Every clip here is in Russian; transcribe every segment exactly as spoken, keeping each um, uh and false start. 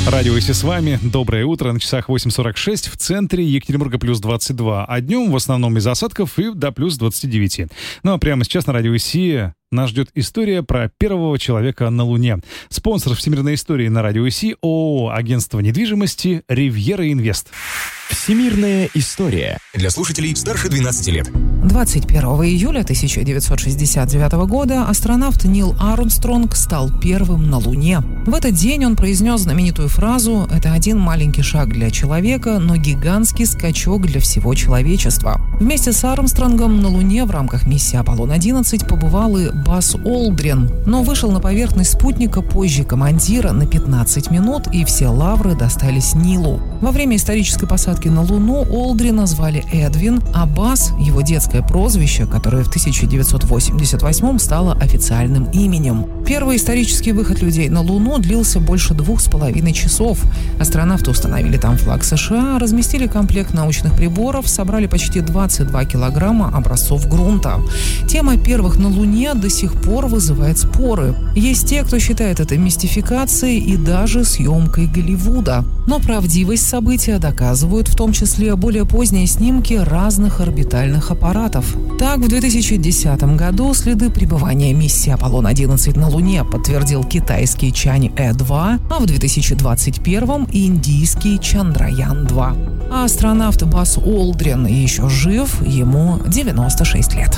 Радио ИСИ с вами. Доброе утро. На часах восемь сорок шесть. В центре Екатеринбурга плюс двадцать два. А днем в основном из осадков и до плюс двадцати девяти. Ну а прямо сейчас на Радио ИСИ нас ждет история про первого человека на Луне. Спонсор всемирной истории на Радио ИСИ ООО «Агентство недвижимости Ривьера Инвест». Всемирная история для слушателей старше двенадцати лет. двадцать первого июля тысяча девятьсот шестьдесят девятого года астронавт Нил Армстронг стал первым на Луне. В этот день он произнес знаменитую фразу «Это один маленький шаг для человека, но гигантский скачок для всего человечества». Вместе с Армстронгом на Луне в рамках миссии Аполлон одиннадцать побывал и Базз Олдрин, но вышел на поверхность спутника позже командира на пятнадцать минут, и все лавры достались Нилу. Во время исторической посадки на Луну Олдрина звали Эдвин, а Базз — его детское прозвище, которое в тысяча девятьсот восемьдесят восьмом стало официальным именем. Первый исторический выход людей на Луну длился больше двух с половиной часов. Астронавты установили там флаг США, разместили комплект научных приборов, собрали почти двадцать два килограмма образцов грунта. Тема первых на Луне до сих пор вызывает споры. Есть те, кто считает это мистификацией и даже съемкой Голливуда. Но правдивость события доказывают в том числе более поздние снимки разных орбитальных аппаратов. Так, в две тысячи десятом году следы пребывания миссии Аполлон одиннадцать на Луне подтвердил китайский Чань-Э два, а в две тысячи двадцать первом индийский Чандраян два. А астронавт Базз Олдрин еще жив, ему девяносто шесть лет.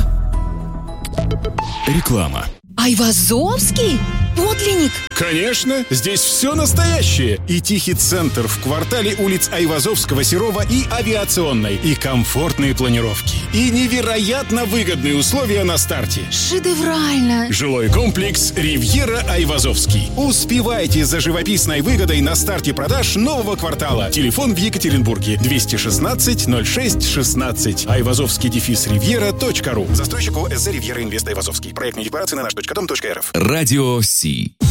Реклама. Айвазовский? Подлинник? Конечно, здесь все настоящее. И тихий центр в квартале улиц Айвазовского, Серова и Авиационной. И комфортные планировки. И невероятно выгодные условия на старте. Шедеврально. Жилой комплекс «Ривьера Айвазовский». Успевайте за живописной выгодой на старте продаж нового квартала. Телефон в Екатеринбурге двести шестнадцать ноль шесть шестнадцать. Айвазовский дефис ривьера точка ру. Застройщик ООО «СЗ Ривьера Инвест Айвазовский». Проектные декларации на наш точка дом точка эр эф. Радио Си.